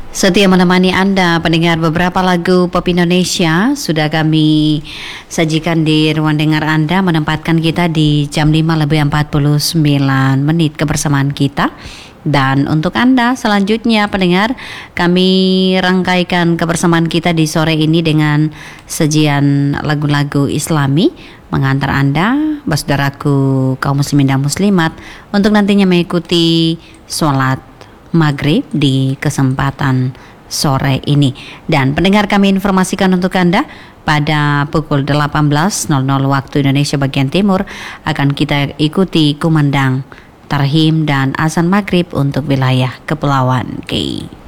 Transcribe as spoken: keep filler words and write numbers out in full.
Setia menemani Anda pendengar beberapa lagu pop Indonesia sudah kami sajikan di ruang dengar Anda, menempatkan kita di jam lima lebih empat puluh sembilan menit kebersamaan kita. Dan untuk Anda selanjutnya pendengar, kami rangkaikan kebersamaan kita di sore ini dengan sajian lagu-lagu Islami mengantar Anda, saudaraku kaum muslimin dan muslimat, untuk nantinya mengikuti sholat maghrib di kesempatan sore ini. Dan pendengar, kami informasikan untuk Anda pada pukul delapan belas waktu Indonesia bagian timur akan kita ikuti kumandang tarhim dan azan maghrib untuk wilayah Kepulauan K.